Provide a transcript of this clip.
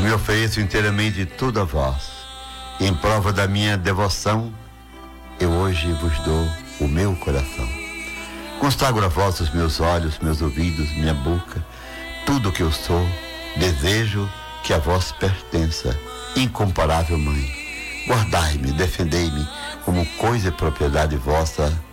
me ofereço inteiramente tudo a vós. Em prova da minha devoção, eu hoje vos dou o meu coração. Consagro a vós os meus olhos, meus ouvidos, minha boca, tudo o que eu sou. Desejo que a vós pertença, incomparável Mãe. Guardai-me, defendei-me como coisa e propriedade vossa.